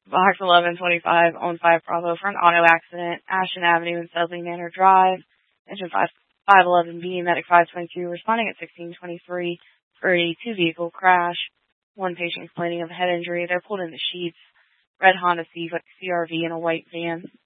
Box 1125 on 5 Bravo for an auto accident, Ashton Avenue and Sedley Manor Drive. Engine 511B, Medic 522 responding at 1623 for a two-vehicle crash. One patient complaining of a head injury. They're pulled in the sheets. Red Honda CRV in a white van.